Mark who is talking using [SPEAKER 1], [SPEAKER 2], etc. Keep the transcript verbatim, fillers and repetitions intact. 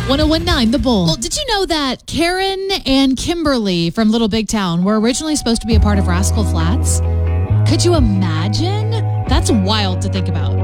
[SPEAKER 1] one oh one point nine The Bull.
[SPEAKER 2] Well, did you know that Karen and Kimberly from Little Big Town were originally supposed to be a part of Rascal Flatts? Could you imagine? That's wild to think about.